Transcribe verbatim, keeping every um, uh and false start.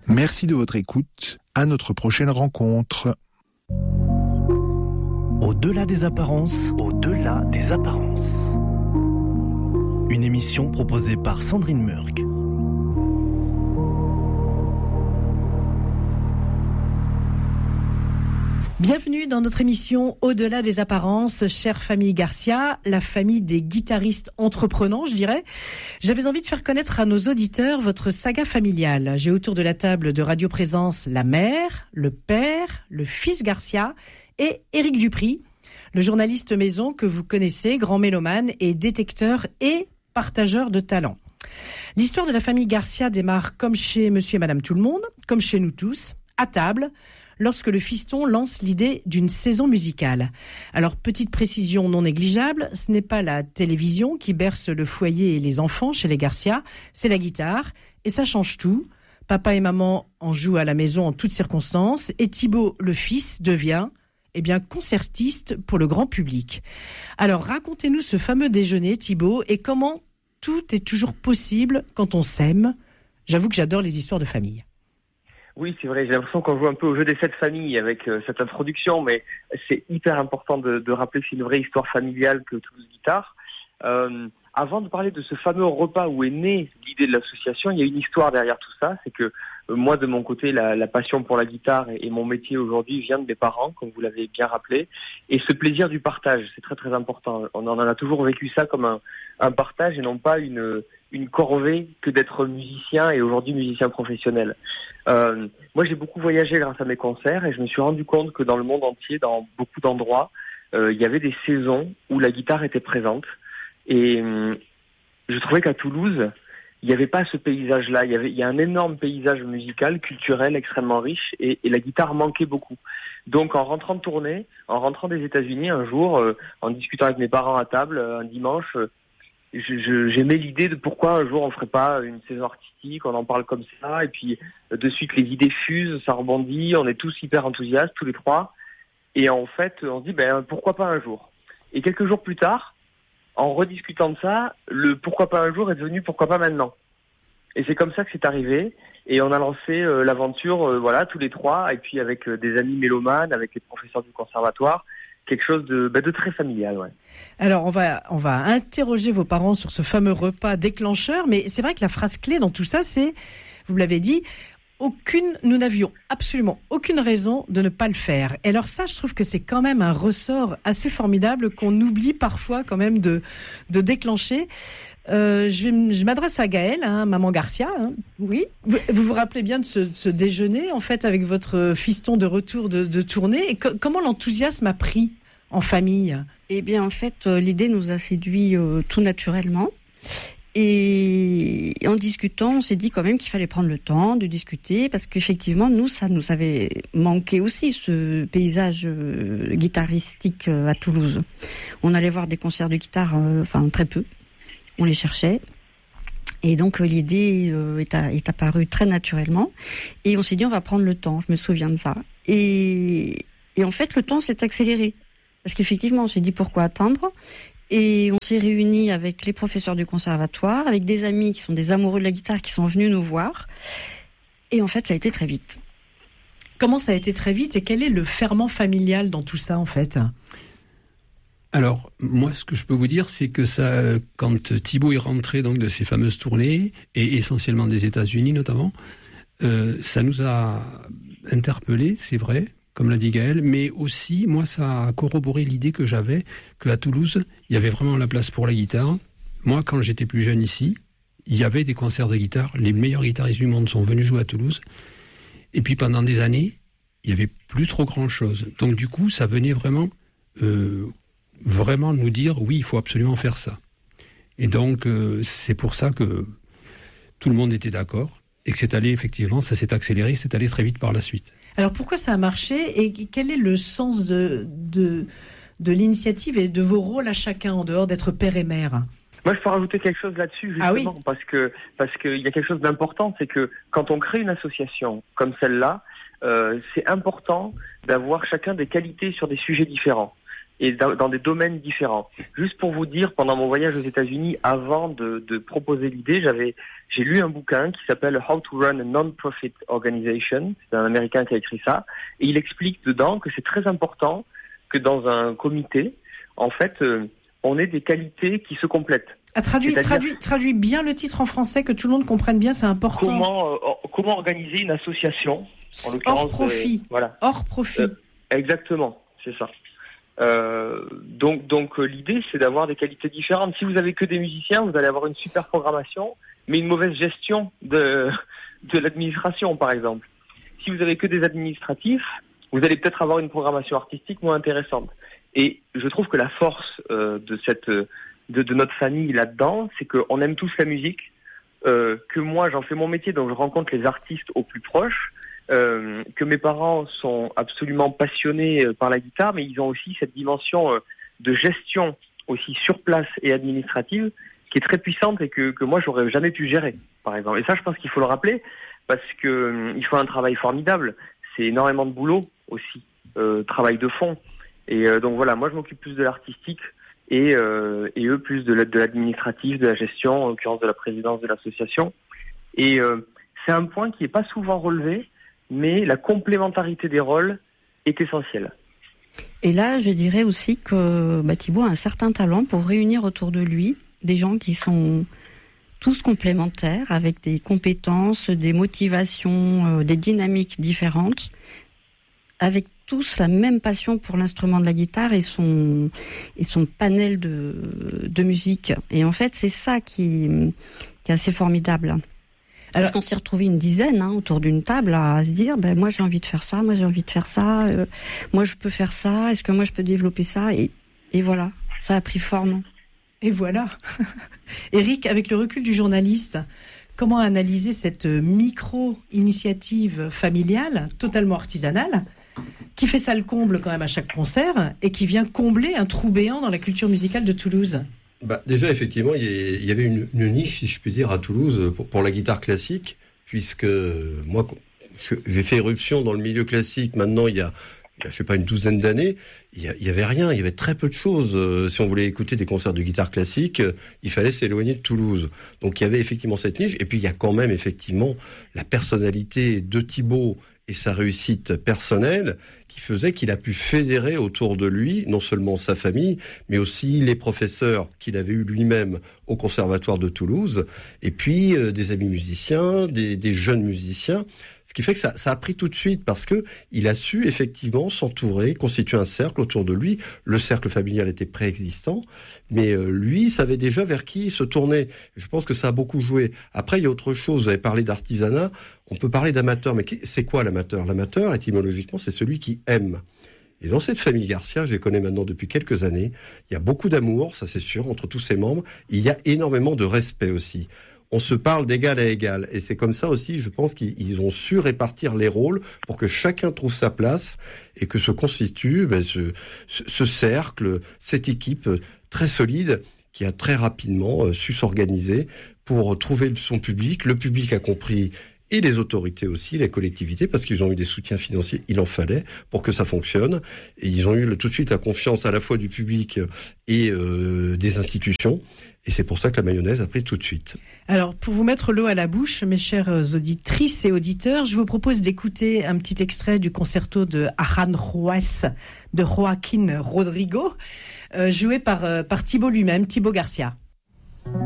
Merci de votre écoute. À notre prochaine rencontre. Au-delà des apparences. Au-delà des apparences. Une émission proposée par Sandrine Murk. Bienvenue dans notre émission Au-delà des apparences, chère famille Garcia, la famille des guitaristes entreprenants, je dirais. J'avais envie de faire connaître à nos auditeurs votre saga familiale. J'ai autour de la table de Radio Présence la mère, le père, le fils Garcia et Éric Dupri, le journaliste maison que vous connaissez, grand mélomane et détecteur et partageur de talents. L'histoire de la famille Garcia démarre comme chez monsieur et madame tout le monde, comme chez nous tous, à table, lorsque le fiston lance l'idée d'une saison musicale. Alors, petite précision non négligeable, ce n'est pas la télévision qui berce le foyer et les enfants chez les Garcia, c'est la guitare, et ça change tout. Papa et maman en jouent à la maison en toutes circonstances, et Thibaut, le fils, devient, eh bien, concertiste pour le grand public. Alors, racontez-nous ce fameux déjeuner, Thibaut, et comment tout est toujours possible quand on s'aime. J'avoue que j'adore les histoires de famille. Oui, c'est vrai, j'ai l'impression qu'on joue un peu au jeu des sept familles avec euh, cette introduction, mais c'est hyper important de, de rappeler que c'est une vraie histoire familiale que Toulouse Guitare. Euh, avant de parler de ce fameux repas où est née l'idée de l'association, il y a une histoire derrière tout ça, c'est que euh, moi de mon côté, la, la passion pour la guitare et, et mon métier aujourd'hui vient de mes parents, comme vous l'avez bien rappelé, et ce plaisir du partage, c'est très très important. On en a toujours vécu ça comme un, un partage et non pas une... une corvée que d'être musicien et aujourd'hui musicien professionnel. Euh, moi, j'ai beaucoup voyagé grâce à mes concerts et je me suis rendu compte que dans le monde entier, dans beaucoup d'endroits, euh, il y avait des saisons où la guitare était présente. Et euh, je trouvais qu'à Toulouse, il n'y avait pas ce paysage-là. Il y avait, il y a un énorme paysage musical, culturel, extrêmement riche et, et la guitare manquait beaucoup. Donc, en rentrant de tournée, en rentrant des États-Unis un jour, euh, en discutant avec mes parents à table, euh, un dimanche, euh, Je, je, j'aimais l'idée de pourquoi un jour on ferait pas une saison artistique, on en parle comme ça, et puis de suite les idées fusent, ça rebondit, on est tous hyper enthousiastes, tous les trois, et en fait on se dit ben pourquoi pas un jour. Et quelques jours plus tard, en rediscutant de ça, le pourquoi pas un jour est devenu pourquoi pas maintenant. Et c'est comme ça que c'est arrivé, et on a lancé euh, l'aventure, euh, voilà, tous les trois, et puis avec euh, des amis mélomanes, avec les professeurs du conservatoire, quelque chose de, bah, de très familial, ouais. Alors, on va, on va interroger vos parents sur ce fameux repas déclencheur, mais c'est vrai que la phrase clé dans tout ça, c'est, vous l'avez dit, aucune, nous n'avions absolument aucune raison de ne pas le faire. Et alors ça, je trouve que c'est quand même un ressort assez formidable qu'on oublie parfois quand même de, de déclencher. Euh, je, vais, je m'adresse à Gaëlle, hein, maman Garcia. Hein. Oui. Vous, vous vous rappelez bien de ce, ce déjeuner, en fait, avec votre fiston de retour de, de tournée. Et co- comment l'enthousiasme a pris en famille ? Eh bien, en fait, euh, l'idée nous a séduit euh, tout naturellement. Et en discutant, on s'est dit quand même qu'il fallait prendre le temps de discuter, parce qu'effectivement, nous, ça nous avait manqué aussi, ce paysage euh, guitaristique euh, à Toulouse. On allait voir des concerts de guitare, euh, enfin très peu. On les cherchait. Et donc, euh, l'idée euh, est, à, est apparue très naturellement. Et on s'est dit, on va prendre le temps. Je me souviens de ça. Et, et en fait, le temps s'est accéléré. Parce qu'effectivement, on s'est dit, pourquoi attendre ? Et on s'est réunis avec les professeurs du conservatoire, avec des amis qui sont des amoureux de la guitare qui sont venus nous voir. Et en fait, ça a été très vite. Comment ça a été très vite et quel est le ferment familial dans tout ça, en fait ? Alors, moi, ce que je peux vous dire, c'est que ça, quand Thibaut est rentré donc, de ces fameuses tournées, et essentiellement des États-Unis notamment, euh, ça nous a interpellés, c'est vrai, comme l'a dit Gaëlle, mais aussi, moi, ça a corroboré l'idée que j'avais qu'à Toulouse, il y avait vraiment la place pour la guitare. Moi, quand j'étais plus jeune ici, il y avait des concerts de guitare. Les meilleurs guitaristes du monde sont venus jouer à Toulouse. Et puis, pendant des années, il n'y avait plus trop grand-chose. Donc, du coup, ça venait vraiment, euh, vraiment nous dire, oui, il faut absolument faire ça. Et donc, euh, c'est pour ça que tout le monde était d'accord. Et que c'est allé, effectivement, ça s'est accéléré, c'est allé très vite par la suite. Alors pourquoi ça a marché et quel est le sens de, de, de l'initiative et de vos rôles à chacun en dehors d'être père et mère ? Moi, je peux rajouter quelque chose là-dessus, justement, ah oui. parce que parce qu'il y a quelque chose d'important, c'est que quand on crée une association comme celle-là, euh, c'est important d'avoir chacun des qualités sur des sujets différents. et dans, dans des domaines différents. Juste pour vous dire, pendant mon voyage aux États-Unis, avant de, de proposer l'idée, j'avais, j'ai lu un bouquin qui s'appelle How to Run a Non-Profit Organization. C'est un Américain qui a écrit ça, et il explique dedans que c'est très important que dans un comité, en fait, euh, on ait des qualités qui se complètent. Ah, traduis, traduis, traduis bien le titre en français, que tout le monde comprenne bien, c'est important. Comment, euh, comment organiser une association en hors profit. Euh, voilà. Hors profit. Euh, exactement, c'est ça. Euh, donc, donc euh, l'idée, c'est d'avoir des qualités différentes. Si vous avez que des musiciens, vous allez avoir une super programmation, mais une mauvaise gestion de de l'administration, par exemple. Si vous avez que des administratifs, vous allez peut-être avoir une programmation artistique moins intéressante. Et je trouve que la force euh, de cette de, de notre famille là-dedans, c'est qu'on aime tous la musique. Euh, que moi, j'en fais mon métier, donc je rencontre les artistes au plus proche. Euh, que mes parents sont absolument passionnés par la guitare, mais ils ont aussi cette dimension euh, de gestion aussi sur place et administrative qui est très puissante et que, que moi j'aurais jamais pu gérer, par exemple. Et ça, je pense qu'il faut le rappeler parce que euh, il faut un travail formidable. C'est énormément de boulot aussi, euh, travail de fond. Et euh, donc voilà, moi je m'occupe plus de l'artistique et, euh, et eux plus de l'administratif, de la gestion, en l'occurrence de la présidence de l'association. Et euh, c'est un point qui est pas souvent relevé, mais la complémentarité des rôles est essentielle. Et là, je dirais aussi que bah, Thibaut a un certain talent pour réunir autour de lui des gens qui sont tous complémentaires, avec des compétences, des motivations, euh, des dynamiques différentes, avec tous la même passion pour l'instrument de la guitare et son, et son panel de, de musique. Et en fait, c'est ça qui, qui est assez formidable. Alors, parce qu'on s'est retrouvés une dizaine hein, autour d'une table à se dire ben moi j'ai envie de faire ça, moi j'ai envie de faire ça, euh, moi je peux faire ça, est-ce que moi je peux développer ça et, et voilà, ça a pris forme. Et voilà. Eric, avec le recul du journaliste, comment analyser cette micro-initiative familiale, totalement artisanale, qui fait ça le comble quand même à chaque concert et qui vient combler un trou béant dans la culture musicale de Toulouse? Bah, déjà, effectivement, il y avait une, une niche, si je puis dire, à Toulouse pour, pour la guitare classique, puisque moi, j'ai fait éruption dans le milieu classique. Maintenant, il y a, il y a je sais pas, une douzaine d'années, il y, a, il y avait rien, il y avait très peu de choses. Euh, si on voulait écouter des concerts de guitare classique, euh, il fallait s'éloigner de Toulouse. Donc, il y avait effectivement cette niche. Et puis, il y a quand même, effectivement, la personnalité de Thibaut et sa réussite personnelle qui faisait qu'il a pu fédérer autour de lui non seulement sa famille, mais aussi les professeurs qu'il avait eu lui-même au Conservatoire de Toulouse, et puis euh, des amis musiciens, des, des jeunes musiciens, ce qui fait que ça, ça a pris tout de suite parce que il a su effectivement s'entourer, constituer un cercle autour de lui. Le cercle familial était préexistant, mais euh, lui savait déjà vers qui se tourner. Je pense que ça a beaucoup joué. Après, il y a autre chose. Vous avez parlé d'artisanat. On peut parler d'amateur, mais c'est quoi l'amateur? L'amateur, étymologiquement, c'est celui qui aime. Et dans cette famille Garcia, je les connais maintenant depuis quelques années, il y a beaucoup d'amour, ça c'est sûr, entre tous ses membres. Il y a énormément de respect aussi. On se parle d'égal à égal. Et c'est comme ça aussi, je pense qu'ils ont su répartir les rôles pour que chacun trouve sa place et que se constitue ben, ce, ce, ce cercle, cette équipe très solide qui a très rapidement euh, su s'organiser pour trouver son public. Le public a compris, et les autorités aussi, les collectivités, parce qu'ils ont eu des soutiens financiers, il en fallait pour que ça fonctionne. Et ils ont eu le, tout de suite la confiance à la fois du public et euh, des institutions. Et c'est pour ça que la mayonnaise a pris tout de suite. Alors, pour vous mettre l'eau à la bouche, mes chères auditrices et auditeurs, je vous propose d'écouter un petit extrait du concerto de Aranjuez de Joaquín Rodrigo, euh, joué par, euh, par Thibaut lui-même, Thibaut Garcia.